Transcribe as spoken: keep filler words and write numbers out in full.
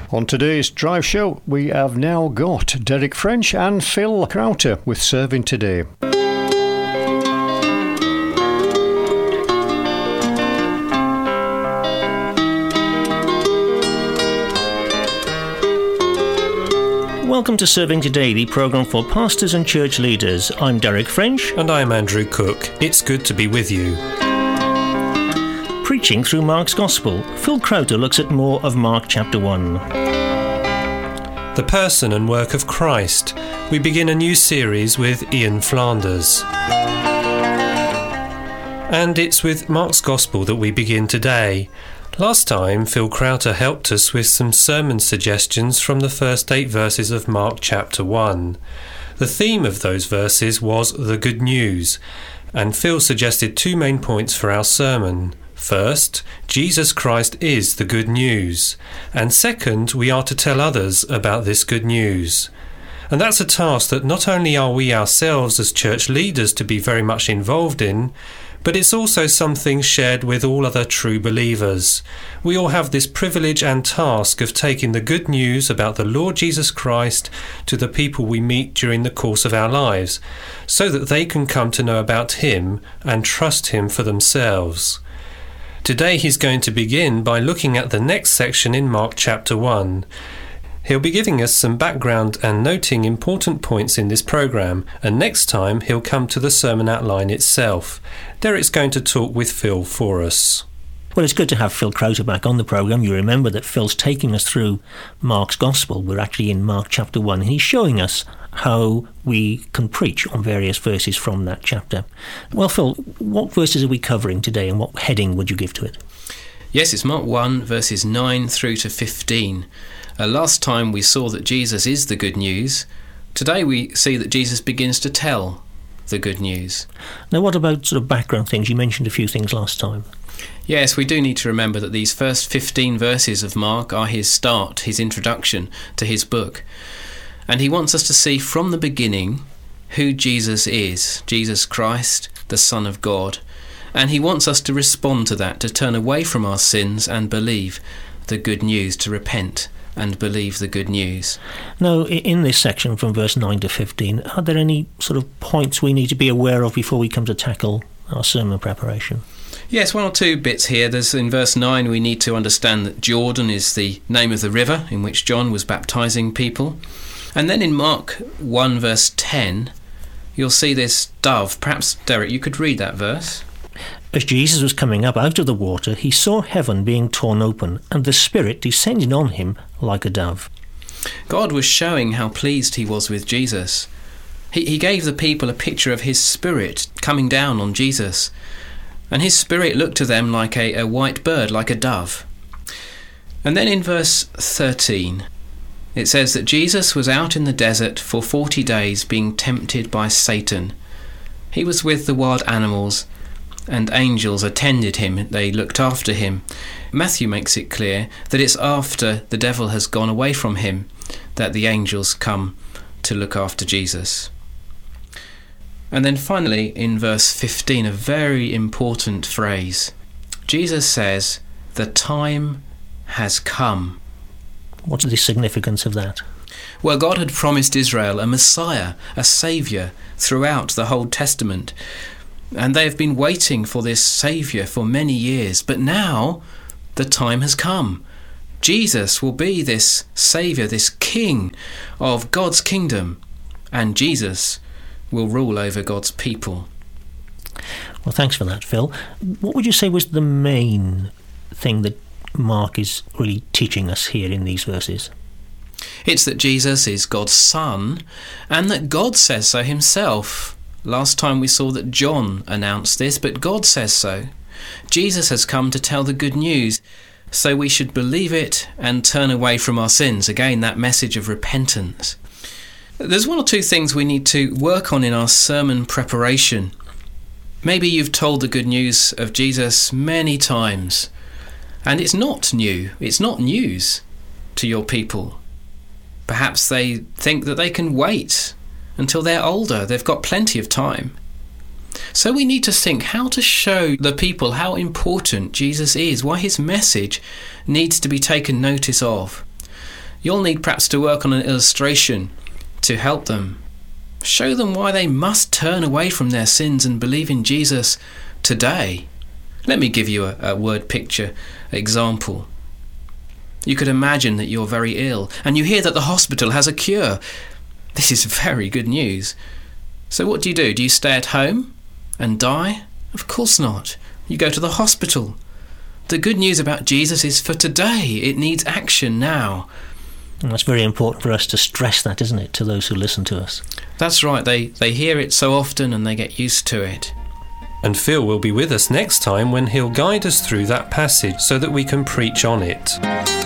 On today's Drive Show, we have now got Derek French and Phil Crowter with Serving Today. Welcome to Serving Today, the programme for pastors and church leaders. I'm Derek French. And I'm Andrew Cook. It's good to be with you. Preaching through Mark's Gospel, Phil Crowter looks at more of Mark chapter one. The person and work of Christ. We begin a new series with Ian Flanders. And it's with Mark's Gospel that we begin today. Last time, Phil Crowter helped us with some sermon suggestions from the first eight verses of Mark chapter one. The theme of those verses was the good news, and Phil suggested two main points for our sermon. First, Jesus Christ is the good news, and second, we are to tell others about this good news. And that's a task that not only are we ourselves as church leaders to be very much involved in, but it's also something shared with all other true believers. We all have this privilege and task of taking the good news about the Lord Jesus Christ to the people we meet during the course of our lives, so that they can come to know about Him and trust Him for themselves. Today he's going to begin by looking at the next section in Mark chapter one. He'll be giving us some background and noting important points in this programme, and next time he'll come to the sermon outline itself. Derek's going to talk with Phil for us. Well, it's good to have Phil Crowter back on the programme. You remember that Phil's taking us through Mark's Gospel. We're actually in Mark chapter one, and he's showing us how we can preach on various verses from that chapter. Well, Phil, what verses are we covering today, and what heading would you give to it? Yes, it's Mark one, verses nine through to fifteen. Uh, last time we saw that Jesus is the good news. Today we see that Jesus begins to tell the good news. Now, what about sort of background things? You mentioned a few things last time. Yes, we do need to remember that these first fifteen verses of Mark are his start, his introduction to his book. And he wants us to see from the beginning who Jesus is, Jesus Christ, the Son of God. And he wants us to respond to that, to turn away from our sins and believe the good news, to repent and believe the good news. Now, in this section from verse nine to fifteen, are there any sort of points we need to be aware of before we come to tackle our sermon preparation? Yes, one or two bits here. There's in verse nine, we need to understand that Jordan is the name of the river in which John was baptizing people. And then in Mark one verse ten, you'll see this dove. Perhaps, Derek, you could read that verse. As Jesus was coming up out of the water, he saw heaven being torn open, and the Spirit descending on him like a dove. God was showing how pleased he was with Jesus. He, he gave the people a picture of his Spirit coming down on Jesus. And his Spirit looked to them like a, a white bird, like a dove. And then in verse thirteen, it says that Jesus was out in the desert for forty days being tempted by Satan. He was with the wild animals, and angels attended him. They looked after him. Matthew makes it clear that it's after the devil has gone away from him that the angels come to look after Jesus. And then finally, in verse fifteen, a very important phrase. Jesus says, "The time has come." What's the significance of that? Well, God had promised Israel a Messiah, a Saviour, throughout the Old Testament. And they have been waiting for this Saviour for many years. But now, the time has come. Jesus will be this Saviour, this King of God's kingdom. And Jesus will rule over God's people. Well, thanks for that, Phil. What would you say was the main thing that Mark is really teaching us here in these verses? It's that Jesus is God's Son, and that God says so himself. Last time we saw that John announced this, but God says so. Jesus has come to tell the good news, so we should believe it and turn away from our sins. Again, that message of repentance. There's one or two things we need to work on in our sermon preparation. Maybe you've told the good news of Jesus many times, and it's not new. It's not news to your people. Perhaps they think that they can wait until they're older. They've got plenty of time. So we need to think how to show the people how important Jesus is, why his message needs to be taken notice of. You'll need perhaps to work on an illustration to help them. Show them why they must turn away from their sins and believe in Jesus today. Let me give you a, a word picture example. You could imagine that you're very ill and you hear that the hospital has a cure. This is very good news. So what do you do? Do you stay at home and die? Of course not. You go to the hospital. The good news about Jesus is for today. It needs action now. And that's very important for us to stress that, isn't it, to those who listen to us? That's right. They, they hear it so often and they get used to it. And Phil will be with us next time when he'll guide us through that passage so that we can preach on it.